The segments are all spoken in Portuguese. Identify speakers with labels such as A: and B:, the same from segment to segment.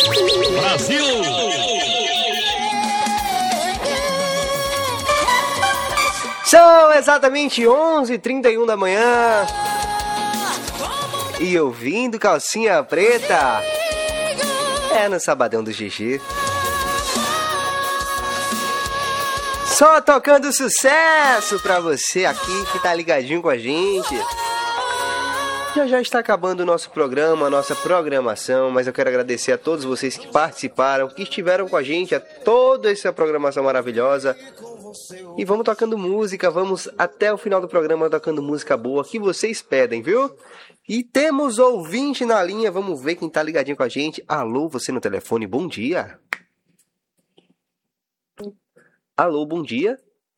A: Brasil!
B: São exatamente 11h31 da manhã. E ouvindo Calcinha Preta. É no Sabadão do GG. Só tocando sucesso pra você aqui que tá ligadinho com a gente. Já está acabando o nosso programa, a nossa programação, mas eu quero agradecer a todos vocês que participaram, que estiveram com a gente, a toda essa programação maravilhosa. E vamos tocando música, vamos até o final do programa tocando música boa que vocês pedem, viu? E temos ouvinte na linha, vamos ver quem tá ligadinho com a gente. Alô, você no telefone, bom dia. Alô, bom dia.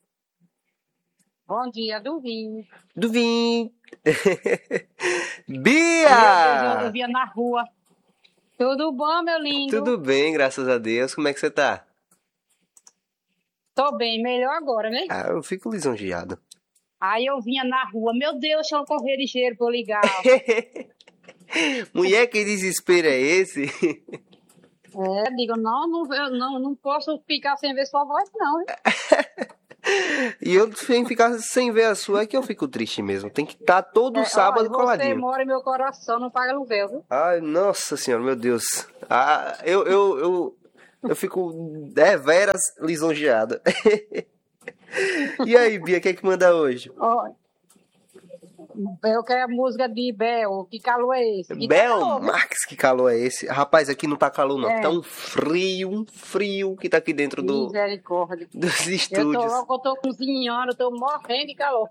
C: Bom dia, Duvim.
B: Duvim. Bia!
C: Eu via na rua. Tudo bom, meu lindo?
B: Tudo bem, graças a Deus. Como é que você tá?
C: Tô bem, melhor agora, né?
B: Ah, eu fico lisonjeado.
C: Aí eu vinha na rua, meu Deus, deixa eu correr ligeiro pra eu ligar.
B: Mulher, que desespero é esse?
C: Digo, não posso ficar sem ver sua voz, não. Hein?
B: E eu sem ficar sem ver a sua é que eu fico triste mesmo. Tem que estar todo sábado coladinho.
C: Você mora em meu coração, não paga aluguel, viu?
B: Ai, nossa senhora, meu Deus. Ah, eu fico veras lisonjeado. E aí, Bia, o que é que manda hoje?
C: Eu quero a música de Bel. Que calor é esse?
B: Bel Marques, que calor é esse? Rapaz, aqui não tá calor não. Tá um frio que tá aqui dentro
C: Misericórdia.
B: dos estúdios.
C: Eu tô cozinhando, eu tô morrendo de calor.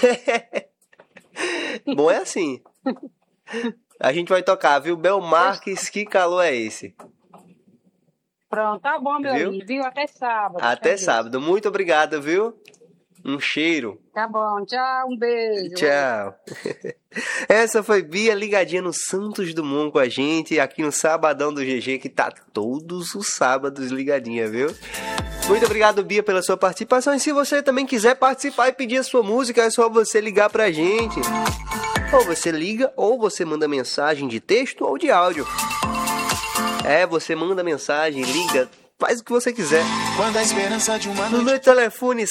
B: Bom, é assim. A gente vai tocar, viu? Bel Marques, que calor é esse?
C: Pronto, tá bom, meu lindo, viu? Até sábado.
B: Até sábado. Muito obrigado, viu? Um cheiro.
C: Tá bom, tchau, um beijo.
B: Tchau. Essa foi Bia ligadinha no Santos Dumont com a gente, aqui no Sabadão do GG, que tá todos os sábados ligadinha, viu? Muito obrigado, Bia, pela sua participação. E se você também quiser participar e pedir a sua música, é só você ligar pra gente. Ou você liga, ou você manda mensagem de texto ou de áudio. Você manda mensagem, liga, faz o que você quiser.
D: Quando a esperança de uma
B: no meu telefone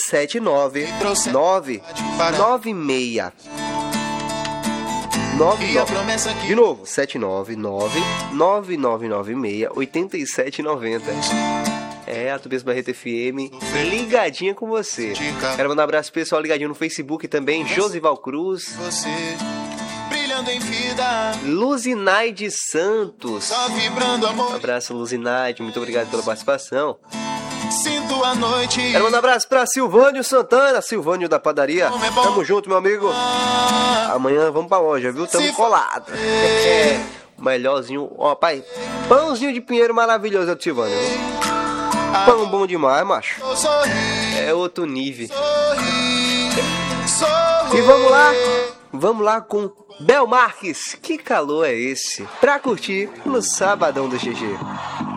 B: 79996. De novo, 79999968790. A Tobias Barreto FM, ligadinha com você. Quero mandar um abraço pro pessoal ligadinho no Facebook também, Josival Cruz.
D: Em vida.
B: Luzinaide Santos.
D: Só vibrando amor.
B: Um abraço, Luzinaide. Muito obrigado pela participação.
D: Sinto a noite.
B: Quero mandar um abraço pra Silvânio Santana, Silvânio da padaria. Tamo junto, meu amigo. Amanhã vamos pra loja, viu? Tamo colado. Melhorzinho. Ó, pai. Pãozinho de pinheiro maravilhoso, Silvânio. Pão bom demais, macho. É outro nível. E vamos lá. Vamos lá com Bel Marques, que calor é esse? Pra curtir no Sabadão do GG.